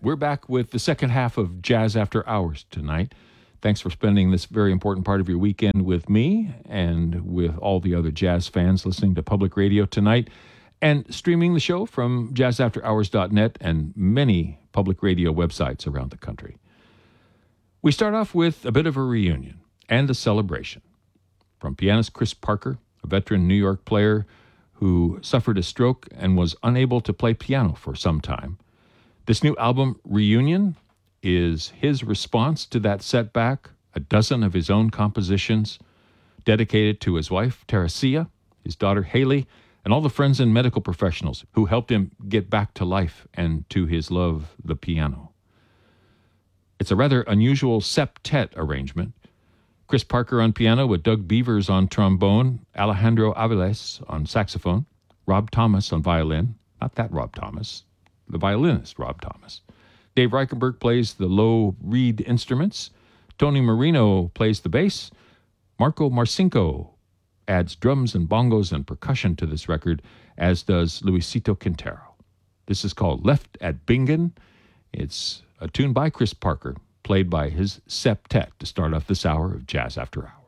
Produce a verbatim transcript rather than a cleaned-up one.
We're back with the second half of Jazz After Hours tonight. Thanks for spending this very important part of your weekend with me and with all the other jazz fans listening to Public Radio tonight and streaming the show from jazz after hours dot net and many public radio websites around the country. We start off with a bit of a reunion and a celebration. From pianist Chris Parker, a veteran New York player who suffered a stroke and was unable to play piano for some time. This new album, Reunion, is his response to that setback, a dozen of his own compositions, dedicated to his wife, Teresia, his daughter, Haley, and all the friends and medical professionals who helped him get back to life and to his love, the piano. It's a rather unusual septet arrangement. Chris Parker on piano with Doug Beavers on trombone, Alejandro Aviles on saxophone, Rob Thomas on violin, not that Rob Thomas, the violinist Rob Thomas. Dave Reichenberg plays the low reed instruments. Tony Marino plays the bass. Marco Marcinko adds drums and bongos and percussion to this record, as does Luisito Quintero. This is called Left at Bingen. It's a tune by Chris Parker, played by his septet to start off this hour of Jazz After Hours.